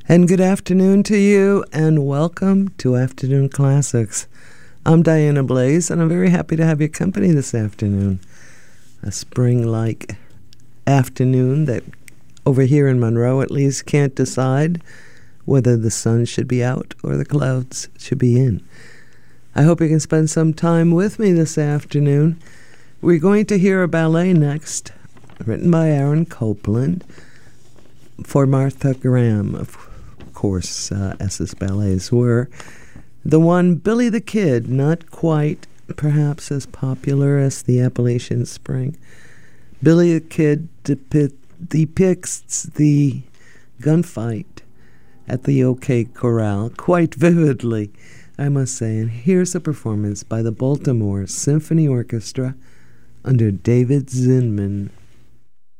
And good afternoon to you, and welcome to Afternoon Classics. I'm Diana Blaze, and I'm very happy to have your company this afternoon. A spring-like afternoon that, over here in Monroe at least, can't decide whether the sun should be out or the clouds should be in. I hope you can spend some time with me this afternoon. We're going to hear a ballet next, written by Aaron Copland, for Martha Graham, of course, as ballets were. The one, Billy the Kid, not quite perhaps as popular as the Appalachian Spring. Billy the Kid depicts the gunfight at the OK Corral quite vividly, I must say. And here's a performance by the Baltimore Symphony Orchestra under David Zinman.